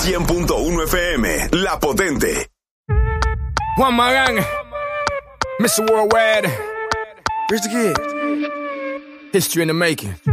100.1 FM, La Potente. Juan Magán, Mr. Worldwide, Rich the Kid, history in the making.